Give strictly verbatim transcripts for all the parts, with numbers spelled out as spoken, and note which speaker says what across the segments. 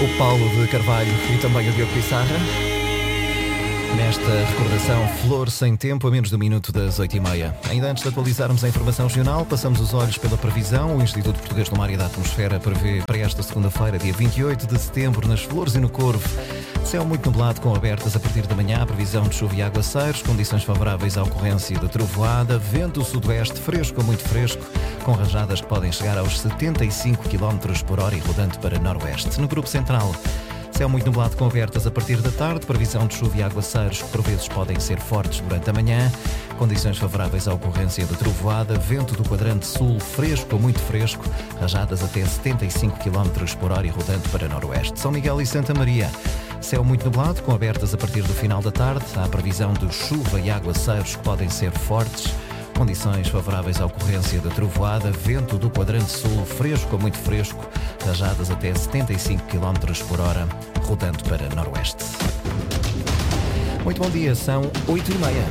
Speaker 1: O Paulo de Carvalho e também o Diogo Pissarra. Nesta recordação, Flor Sem Tempo, a menos de um minuto das oito e meia. Ainda antes de atualizarmos a informação regional, passamos os olhos pela previsão. O Instituto Português do Mar e da Atmosfera prevê para esta segunda-feira, dia vinte e oito de setembro, nas Flores e no Corvo, céu muito nublado com abertas a partir da manhã, previsão de chuva e aguaceiros, condições favoráveis à ocorrência de trovoada, vento sudoeste fresco a muito fresco, com rajadas que podem chegar aos setenta e cinco quilómetros por hora e rodando para noroeste. No grupo central, céu muito nublado com abertas a partir da tarde, previsão de chuva e aguaceiros que por vezes podem ser fortes durante a manhã, condições favoráveis à ocorrência de trovoada, vento do quadrante sul fresco a muito fresco, rajadas até setenta e cinco quilómetros por hora e rodando para noroeste. São Miguel e Santa Maria, céu muito nublado com abertas a partir do final da tarde, há previsão de chuva e aguaceiros que podem ser fortes, condições favoráveis à ocorrência da trovoada, vento do quadrante sul fresco a muito fresco, rajadas até setenta e cinco quilómetros por hora, rodando para noroeste. Muito bom dia, são oito e meia.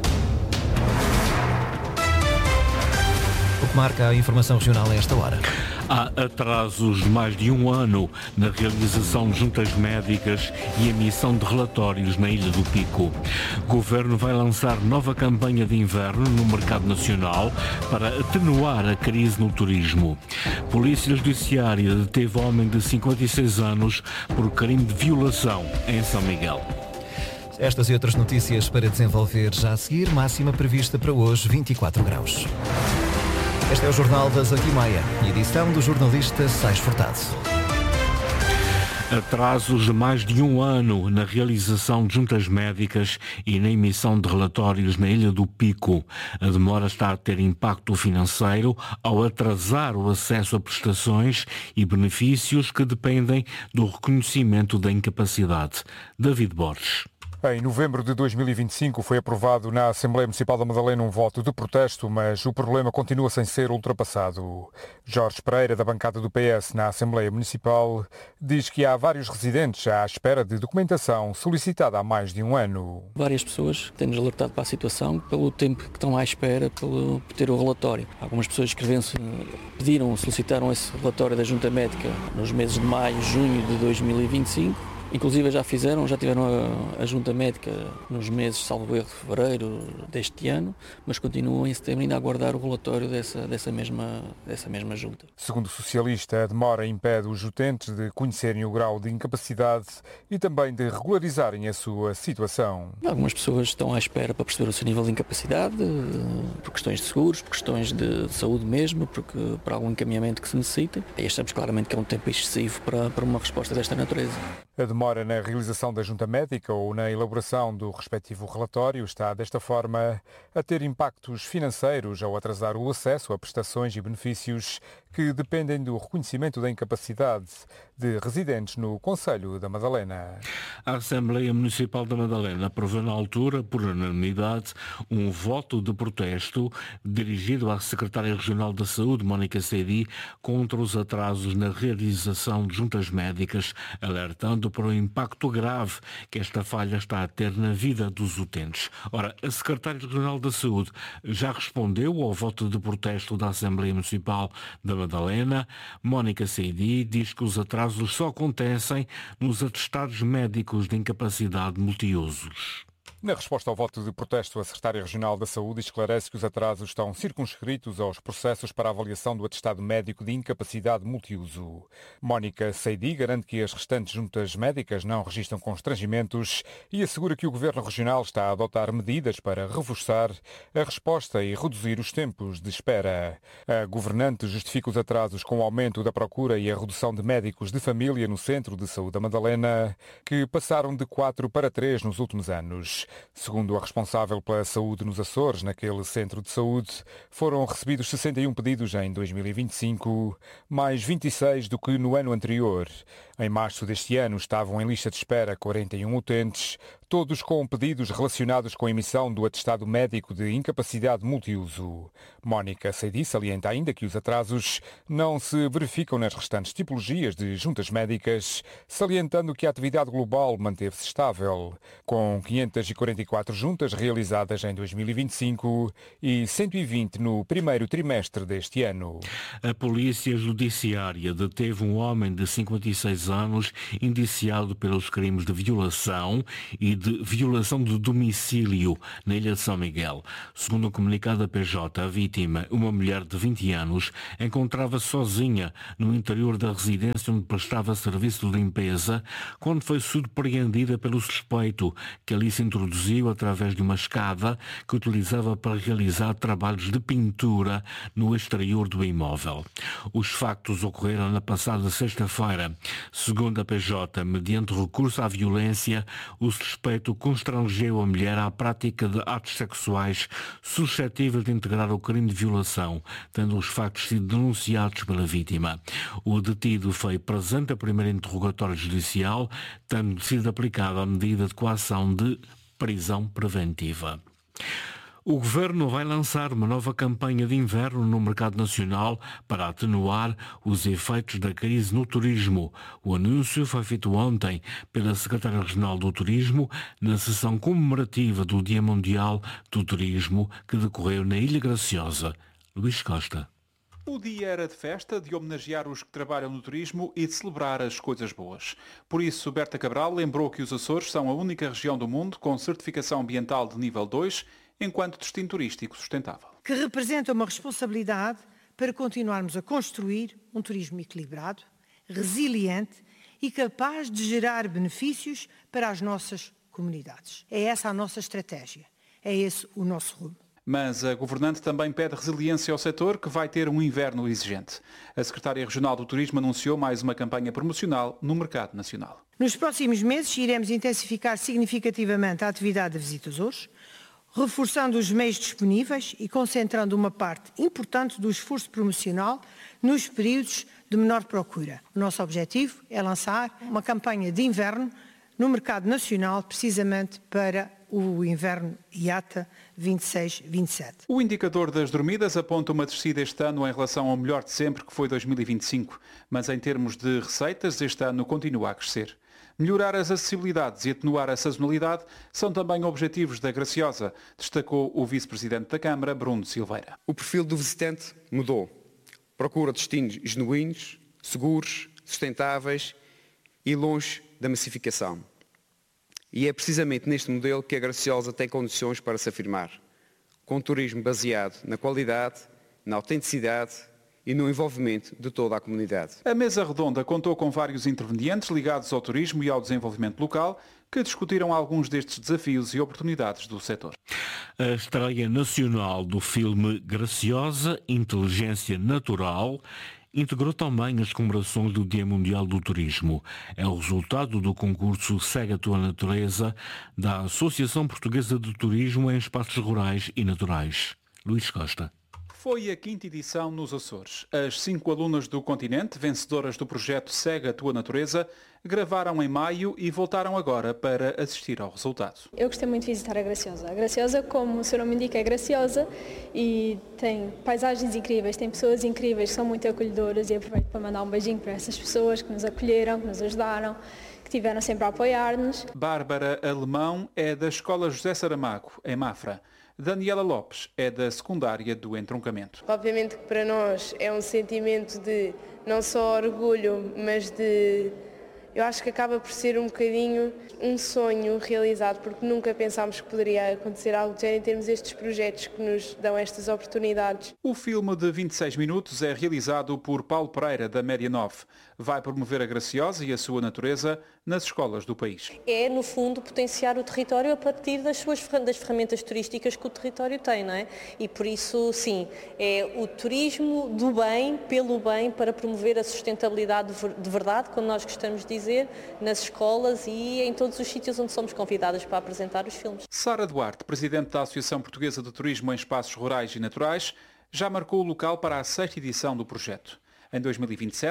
Speaker 1: O que marca a informação regional a esta hora?
Speaker 2: Há atrasos de mais de um ano na realização de juntas médicas e emissão de relatórios na Ilha do Pico. O Governo vai lançar nova campanha de inverno no mercado nacional para atenuar a crise no turismo. Polícia Judiciária deteve homem de cinquenta e seis anos por crime de violação em São Miguel.
Speaker 1: Estas e outras notícias para desenvolver já a seguir, máxima prevista para hoje, vinte e quatro graus. Este é o Jornal das oito e meia, edição do jornalista Sais Furtado.
Speaker 2: Atrasos de mais de um ano na realização de juntas médicas e na emissão de relatórios na Ilha do Pico. A demora está a ter impacto financeiro ao atrasar o acesso a prestações e benefícios que dependem do reconhecimento da incapacidade. David Borges.
Speaker 3: Em novembro de dois mil e vinte e cinco foi aprovado na Assembleia Municipal da Madalena um voto de protesto, mas o problema continua sem ser ultrapassado. Jorge Pereira, da bancada do P S na Assembleia Municipal, diz que há vários residentes à espera de documentação solicitada há mais de um ano.
Speaker 4: Várias pessoas têm-nos alertado para a situação pelo tempo que estão à espera por ter o relatório. Algumas pessoas escreveram-se, pediram, solicitaram esse relatório da Junta Médica nos meses de maio e junho de dois mil e vinte e cinco. Inclusive já fizeram, já tiveram a, a junta médica nos meses, salvo erro, de fevereiro deste ano, mas continuam em setembro ainda a aguardar o relatório dessa, dessa, mesma, dessa mesma junta.
Speaker 3: Segundo o socialista, a demora impede os utentes de conhecerem o grau de incapacidade e também de regularizarem a sua situação.
Speaker 4: Algumas pessoas estão à espera para perceber o seu nível de incapacidade, por questões de seguros, por questões de saúde mesmo, porque, para algum encaminhamento que se necessite. E achamos claramente que é um tempo excessivo para, para uma resposta desta natureza.
Speaker 3: A demora na realização da junta médica ou na elaboração do respectivo relatório está, desta forma, a ter impactos financeiros ao atrasar o acesso a prestações e benefícios que dependem do reconhecimento da incapacidade de residentes no Concelho da Madalena.
Speaker 2: A Assembleia Municipal da Madalena aprovou na altura, por unanimidade, um voto de protesto dirigido à Secretária Regional da Saúde, Mónica Seidi, contra os atrasos na realização de juntas médicas, alertando para o impacto grave que esta falha está a ter na vida dos utentes. Ora, a Secretária Regional da Saúde já respondeu ao voto de protesto da Assembleia Municipal da Madalena. Mónica Seidi diz que os atrasos só acontecem nos atestados médicos de incapacidade multiusos.
Speaker 3: Na resposta ao voto de protesto, a Secretária Regional da Saúde esclarece que os atrasos estão circunscritos aos processos para a avaliação do atestado médico de incapacidade multiuso. Mónica Seidi garante que as restantes juntas médicas não registram constrangimentos e assegura que o Governo Regional está a adotar medidas para reforçar a resposta e reduzir os tempos de espera. A governante justifica os atrasos com o aumento da procura e a redução de médicos de família no Centro de Saúde da Madalena, que passaram de quatro para três nos últimos anos. Segundo a responsável pela saúde nos Açores, naquele centro de saúde, foram recebidos sessenta e um pedidos em dois mil e vinte e cinco, mais vinte e seis do que no ano anterior. Em março deste ano estavam em lista de espera quarenta e um utentes, todos com pedidos relacionados com a emissão do atestado médico de incapacidade multiuso. Mónica Seidi salienta ainda que os atrasos não se verificam nas restantes tipologias de juntas médicas, salientando que a atividade global manteve-se estável, com quinhentas e quarenta e quatro juntas realizadas em dois mil e vinte e cinco e cento e vinte no primeiro trimestre deste ano.
Speaker 2: A Polícia Judiciária deteve um homem de cinquenta e seis anos indiciado pelos crimes de violação e de violação de domicílio na Ilha de São Miguel. Segundo o comunicado da P J, a vítima, uma mulher de vinte anos, encontrava-se sozinha no interior da residência onde prestava serviço de limpeza quando foi surpreendida pelo suspeito, que ali se introduziu através de uma escada que utilizava para realizar trabalhos de pintura no exterior do imóvel. Os factos ocorreram na passada sexta-feira. Segundo a P J, mediante recurso à violência, o suspeito constrangeu a mulher à prática de atos sexuais suscetíveis de integrar o crime de violação, tendo os factos sido denunciados pela vítima. O detido foi presente a primeiro interrogatório judicial, tendo sido aplicada a medida de coação de prisão preventiva. O Governo vai lançar uma nova campanha de inverno no mercado nacional para atenuar os efeitos da crise no turismo. O anúncio foi feito ontem pela Secretária Regional do Turismo na sessão comemorativa do Dia Mundial do Turismo que decorreu na Ilha Graciosa. Luís Costa.
Speaker 5: O dia era de festa, de homenagear os que trabalham no turismo e de celebrar as coisas boas. Por isso, Berta Cabral lembrou que os Açores são a única região do mundo com certificação ambiental de nível dois, enquanto destino turístico sustentável.
Speaker 6: Que representa uma responsabilidade para continuarmos a construir um turismo equilibrado, resiliente e capaz de gerar benefícios para as nossas comunidades. É essa a nossa estratégia, é esse o nosso rumo.
Speaker 5: Mas a governante também pede resiliência ao setor, que vai ter um inverno exigente. A Secretária Regional do Turismo anunciou mais uma campanha promocional no mercado nacional.
Speaker 6: Nos próximos meses iremos intensificar significativamente a atividade de Visita Açores, reforçando os meios disponíveis e concentrando uma parte importante do esforço promocional nos períodos de menor procura. O nosso objetivo é lançar uma campanha de inverno no mercado nacional, precisamente para o inverno I A T A vinte e seis vinte e sete.
Speaker 5: O indicador das dormidas aponta uma descida este ano em relação ao melhor de sempre, que foi dois mil e vinte e cinco, mas em termos de receitas, este ano continua a crescer. Melhorar as acessibilidades e atenuar a sazonalidade são também objetivos da Graciosa, destacou o vice-presidente da Câmara, Bruno Silveira.
Speaker 7: O perfil do visitante mudou. Procura destinos genuínos, seguros, sustentáveis e longe da massificação. E é precisamente neste modelo que a Graciosa tem condições para se afirmar, com um turismo baseado na qualidade, na autenticidade e no envolvimento de toda a comunidade.
Speaker 5: A mesa redonda contou com vários intervenientes ligados ao turismo e ao desenvolvimento local, que discutiram alguns destes desafios e oportunidades do setor.
Speaker 2: A estreia nacional do filme Graciosa, Inteligência Natural, integrou também as comemorações do Dia Mundial do Turismo. É o resultado do concurso Segue a Tua Natureza da Associação Portuguesa de Turismo em Espaços Rurais e Naturais. Luís Costa.
Speaker 5: Foi a quinta edição nos Açores. As cinco alunas do continente, vencedoras do projeto Segue a Tua Natureza, gravaram em maio e voltaram agora para assistir ao resultado.
Speaker 8: Eu gostei muito de visitar a Graciosa. A Graciosa, como o seu nome indica, é graciosa e tem paisagens incríveis, tem pessoas incríveis que são muito acolhedoras, e aproveito para mandar um beijinho para essas pessoas que nos acolheram, que nos ajudaram, que tiveram sempre a apoiar-nos.
Speaker 5: Bárbara Alemão é da Escola José Saramago, em Mafra. Daniela Lopes é da secundária do Entroncamento.
Speaker 9: Obviamente que para nós é um sentimento de não só orgulho, mas de... eu acho que acaba por ser um bocadinho um sonho realizado, porque nunca pensámos que poderia acontecer algo do género em termos destes projetos que nos dão estas oportunidades.
Speaker 5: O filme de vinte e seis minutos é realizado por Paulo Pereira, da Média nove. Vai promover a Graciosa e a sua natureza nas escolas do país.
Speaker 10: É, no fundo, potenciar o território a partir das suas das ferramentas turísticas que o território tem, não é? E por isso, sim, é o turismo do bem, pelo bem, para promover a sustentabilidade de verdade, como nós gostamos de dizer, nas escolas e em todos os sítios onde somos convidadas para apresentar os filmes.
Speaker 5: Sara Duarte, presidente da Associação Portuguesa de Turismo em Espaços Rurais e Naturais, já marcou o local para a sexta edição do projeto. Em dois mil e vinte e sete,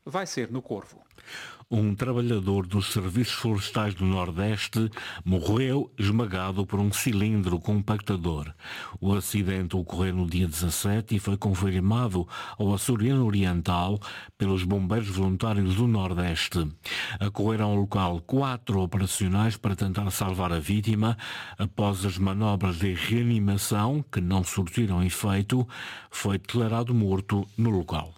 Speaker 5: vai ser no Corvo.
Speaker 2: Um trabalhador dos serviços florestais do Nordeste morreu esmagado por um cilindro compactador. O acidente ocorreu no dia dezassete e foi confirmado ao Açoriano Oriental pelos bombeiros voluntários do Nordeste. Acorreram ao local quatro operacionais para tentar salvar a vítima. Após as manobras de reanimação, que não surtiram efeito, foi declarado morto no local.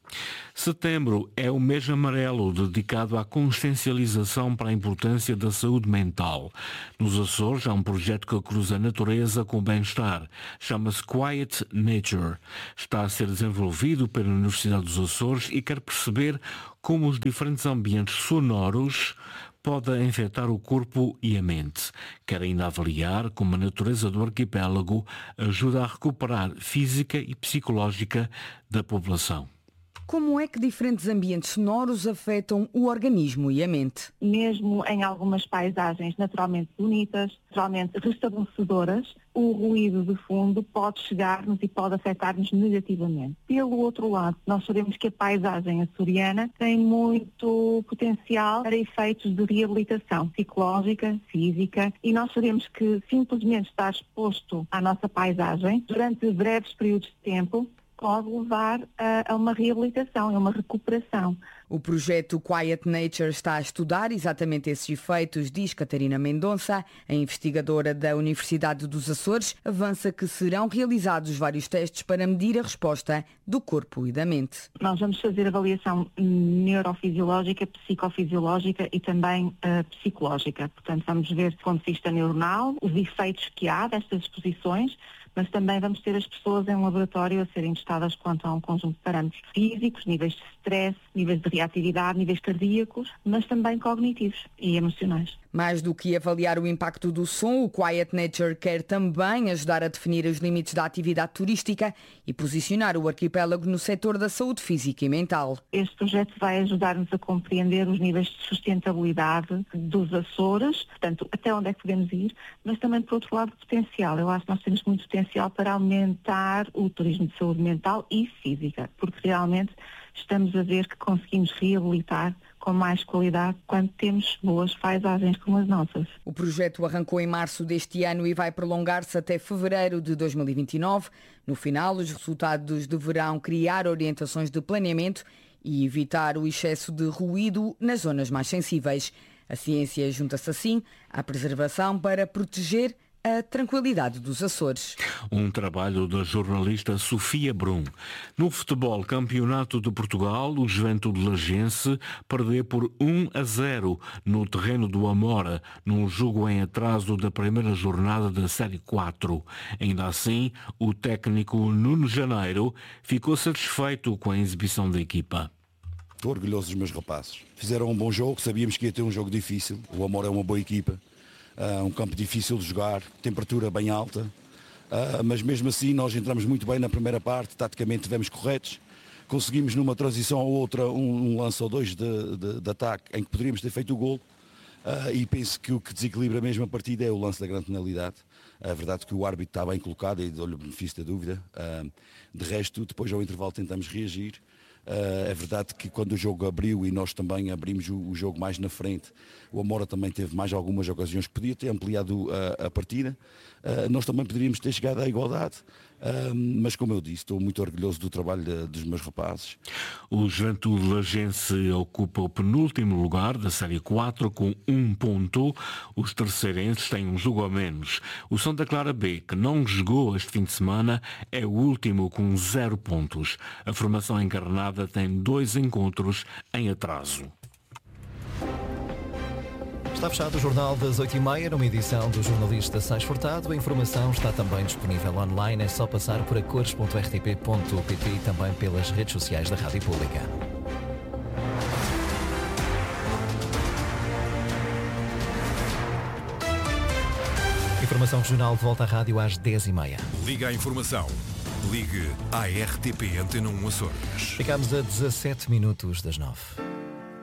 Speaker 2: Setembro é o mês amarelo dedicado à consciencialização para a importância da saúde mental. Nos Açores há um projeto que cruza a natureza com o bem-estar. Chama-se Quiet Nature. Está a ser desenvolvido pela Universidade dos Açores e quer perceber como os diferentes ambientes sonoros podem afetar o corpo e a mente. Quer ainda avaliar como a natureza do arquipélago ajuda a recuperar física e psicológica da população.
Speaker 11: Como é que diferentes ambientes sonoros afetam o organismo e a mente?
Speaker 12: Mesmo em algumas paisagens naturalmente bonitas, naturalmente restabelecedoras, o ruído de fundo pode chegar-nos e pode afetar-nos negativamente. Pelo outro lado, nós sabemos que a paisagem açoriana tem muito potencial para efeitos de reabilitação psicológica, física, e nós sabemos que simplesmente estar exposto à nossa paisagem durante breves períodos de tempo pode levar a, a uma reabilitação, a uma recuperação.
Speaker 11: O projeto Quiet Nature está a estudar exatamente esses efeitos, diz Catarina Mendonça, a investigadora da Universidade dos Açores, avança que serão realizados vários testes para medir a resposta do corpo e da mente.
Speaker 12: Nós vamos fazer avaliação neurofisiológica, psicofisiológica e também uh, psicológica. Portanto, vamos ver do ponto de vista neuronal os efeitos que há destas exposições, mas também vamos ter as pessoas em um laboratório a serem testadas quanto a um conjunto de parâmetros físicos, níveis de stress, níveis de reatividade, níveis cardíacos, mas também cognitivos e emocionais.
Speaker 11: Mais do que avaliar o impacto do som, o Quiet Nature quer também ajudar a definir os limites da atividade turística e posicionar o arquipélago no setor da saúde física e mental.
Speaker 12: Este projeto vai ajudar-nos a compreender os níveis de sustentabilidade dos Açores, portanto, até onde é que podemos ir, mas também, por outro lado, potencial. Eu acho que nós temos muito potencial para aumentar o turismo de saúde mental e física, porque realmente estamos a ver que conseguimos reabilitar com mais qualidade quando temos boas paisagens como as nossas.
Speaker 11: O projeto arrancou em março deste ano e vai prolongar-se até fevereiro de dois mil e vinte e nove. No final, os resultados deverão criar orientações de planeamento e evitar o excesso de ruído nas zonas mais sensíveis. A ciência junta-se assim à preservação para proteger a tranquilidade dos Açores.
Speaker 2: Um trabalho da jornalista Sofia Brum. No futebol campeonato de Portugal, o Juventude Lagense perdeu por um a zero no terreno do Amora, num jogo em atraso da primeira jornada da Série quatro. Ainda assim, o técnico Nuno Janeiro ficou satisfeito com a exibição da equipa.
Speaker 13: Estou orgulhoso dos meus rapazes. Fizeram um bom jogo, sabíamos que ia ter um jogo difícil. O Amora é uma boa equipa. Uh, um campo difícil de jogar, temperatura bem alta, uh, mas mesmo assim nós entramos muito bem na primeira parte, taticamente estivemos corretos, conseguimos numa transição ou outra um, um lance ou dois de, de, de ataque em que poderíamos ter feito o golo, uh, e penso que o que desequilibra mesmo a partida é o lance da grande penalidade. É verdade que o árbitro está bem colocado e dou-lhe o benefício da dúvida, uh, de resto depois ao intervalo tentamos reagir. Uh, é verdade que quando o jogo abriu e nós também abrimos o, o jogo mais na frente, o Amora também teve mais algumas ocasiões que podia ter ampliado uh, a partida. Uh, nós também poderíamos ter chegado à igualdade, uh, mas como eu disse, estou muito orgulhoso do trabalho de, dos meus rapazes.
Speaker 2: O Juventude Lagense ocupa o penúltimo lugar da Série quatro com um ponto. Os terceirenses têm um jogo a menos. O Santa Clara B, que não jogou este fim de semana, é o último com zero pontos. A formação encarnada tem dois encontros em atraso.
Speaker 1: Está fechado o Jornal das oito e meia, numa edição do jornalista Sais Furtado. A informação está também disponível online, é só passar por acores ponto r t p ponto p t e também pelas redes sociais da Rádio Pública. Informação regional de volta à rádio às dez e meia.
Speaker 14: Liga à informação. Ligue à R T P Antena um Açores.
Speaker 1: Ficamos a dezassete minutos das nove.